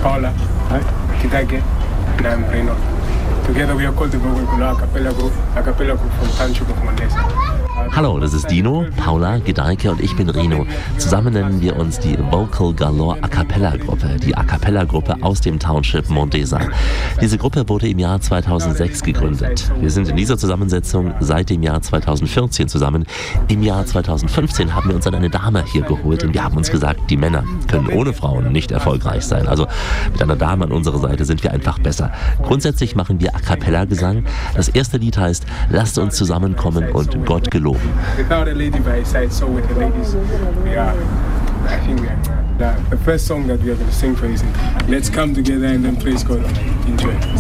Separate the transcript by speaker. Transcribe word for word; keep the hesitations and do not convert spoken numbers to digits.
Speaker 1: Paula, Kitake, and I'm Reno. Together we are called the Gogol A Cappella Group, a cappella group from Township of Mondesa.
Speaker 2: Hallo, das ist Dino, Paula, Gedeike und ich bin Reno. Zusammen nennen wir uns die Vocal Galore A Cappella Gruppe, die A Cappella Gruppe aus dem Township Mondesa. Diese Gruppe wurde im Jahr zweitausendsechs gegründet. Wir sind in dieser Zusammensetzung seit dem Jahr zweitausendvierzehn zusammen. Im Jahr zweitausendfünfzehn haben wir uns dann eine Dame hier geholt und wir haben uns gesagt, die Männer können ohne Frauen nicht erfolgreich sein. Also mit einer Dame an unserer Seite sind wir einfach besser. Grundsätzlich machen wir A Cappella Gesang. Das erste Lied heißt Lasst uns zusammenkommen und Gott geloben.
Speaker 1: Without a lady by his side, so with the ladies, we are, I think we are. The, the first song that we are going to sing for is Let's Come Together and then praise God. Enjoy.